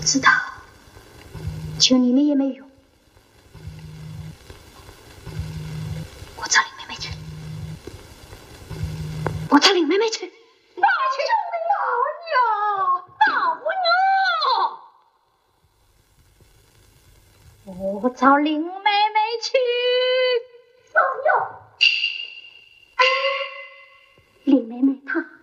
知道，求你们也没用。我找林妹妹去，我找林妹妹去。 大兄的老娘，大娘， 我找林妹妹去。 老娘， 林妹妹她。